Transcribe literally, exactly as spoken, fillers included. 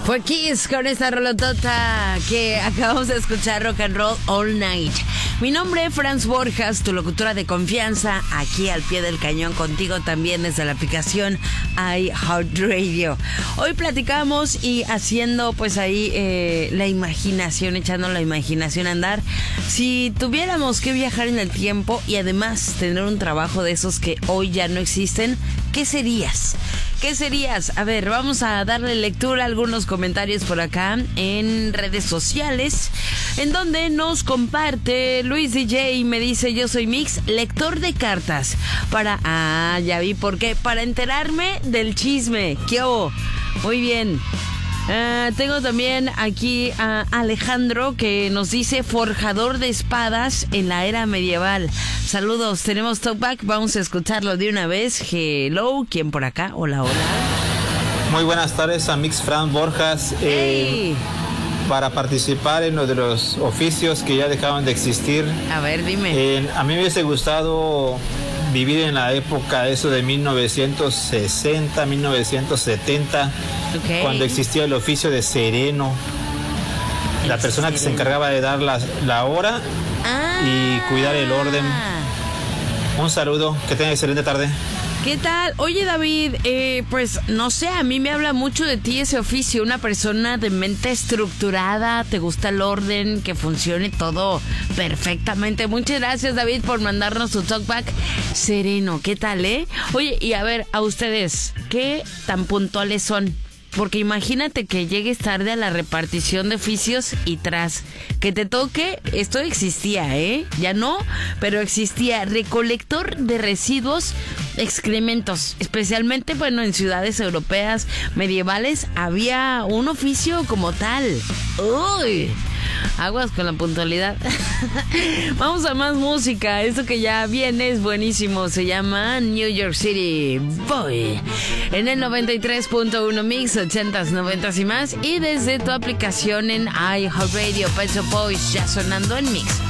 Fue Kiss con esta rolotota que acabamos de escuchar, Rock and Roll All Night. Mi nombre es Franz Borjas, tu locutora de confianza, aquí al pie del cañón contigo también desde la aplicación iHeartRadio. Hoy platicamos y haciendo pues ahí eh, la imaginación, echando la imaginación a andar. Si tuviéramos que viajar en el tiempo y además tener un trabajo de esos que hoy ya no existen, ¿qué serías? ¿Qué serías? A ver, vamos a darle lectura a algunos comentarios por acá en redes sociales, en donde nos comparte Luis D J y me dice: yo soy Mix, lector de cartas. Para... Ah, ya vi por qué. Para enterarme del chisme. ¿Qué hago? Muy bien. Uh, tengo también aquí a Alejandro que nos dice: forjador de espadas en la era medieval. Saludos, tenemos Talkback, vamos a escucharlo de una vez. Hello, ¿quién por acá? Hola, hola. Muy buenas tardes a Mix Fran Borjas. Hey. Eh, para participar en uno de los oficios que ya dejaban de existir. A ver, dime. Eh, a mí me hubiese gustado vivir en la época eso de mil novecientos sesenta, mil novecientos setenta, okay, cuando existía el oficio de sereno, la ¿El persona sereno? que se encargaba de dar la, la hora ah. y cuidar el orden. Un saludo, que tengan excelente tarde. ¿Qué tal? Oye, David, eh, pues no sé, a mí me habla mucho de ti ese oficio, una persona de mente estructurada, te gusta el orden, que funcione todo perfectamente. Muchas gracias, David, por mandarnos tu talkback sereno. ¿Qué tal, eh? Oye, y a ver, a ustedes, ¿qué tan puntuales son? Porque imagínate que llegues tarde a la repartición de oficios y tras que te toque, esto existía, ¿eh? Ya no, pero existía recolector de residuos, excrementos. Especialmente, bueno, en ciudades europeas medievales había un oficio como tal. ¡Uy! Aguas con la puntualidad. Vamos a más música. Esto que ya viene es buenísimo. Se llama New York City Boy. En el noventa y tres punto uno Mix, ochentas, noventas y más. Y desde tu aplicación en iHeartRadio, Pet Shop Boys, ya sonando en Mix.